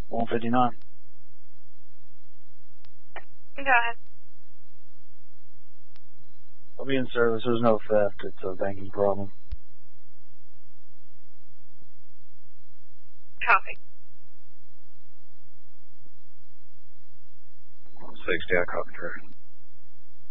159. Go ahead. I'll be in service. There's no theft. It's a banking problem. Copy. 60, I copy, Trey.